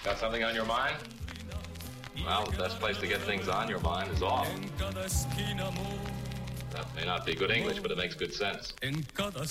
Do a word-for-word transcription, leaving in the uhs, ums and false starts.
Got something on your mind? Well, the best place to get things on your mind is off. That may not be good English, but it makes good sense.